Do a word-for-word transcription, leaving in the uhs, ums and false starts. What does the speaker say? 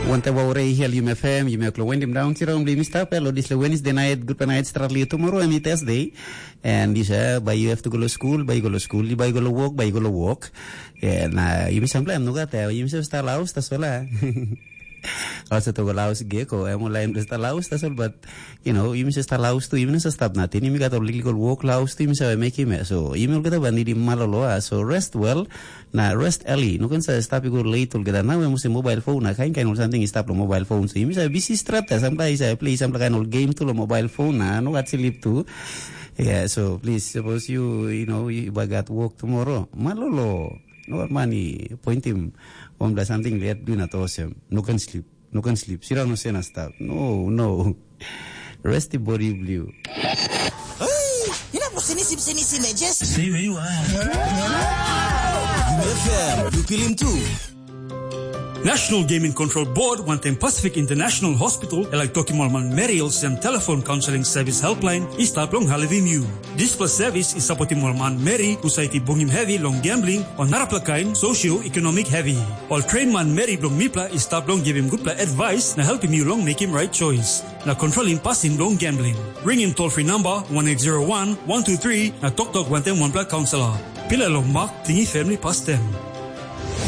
Wanta waure hel yum F M yum eklo wendim down tira um limista pelo this Wednesday night good night stratly tomorrow and Thursday and this uh, by you have to go to school by go to school by go to work by go to work and uh, you sample am nuga ta you se sta laus ta sola also to go laus geko am online sta laus ta sol but you know you se sta laus tu you se stop natin you got to legal work laus tu you se make him so you will get a bandi di malolo so rest well na rest early no kan sa stop go late ul gada na we must mobile phone na kain kain ul something stop lo mobile phone so you se busy strap ta sampai sa play sampai kain ul game tu lo mobile phone na no gat sleep tu yeah so please suppose you you know you got work tomorrow malolo no money point him on the something that do not awesome no can sleep no can sleep sira no sena stop no no rest the body blue hey you know sini sini sini sini just see where you are F M you feel him too. National Gaming Control Board Wanten Pacific International Hospital elak toki malman Mariels and telephone counseling service helpline is taplong halivim you. This plus service is supporting malman Mary usaiti bongim heavy long gambling on naraplakain socio-economic heavy. All train man Mary blong mipla is taplong give him good pla advice na help him you long make him right choice. Na controlling passing long gambling. Ring him toll free number one eight zero one one two three na tok tok Wanten one pla counselor. Pila long mark tingi family past them.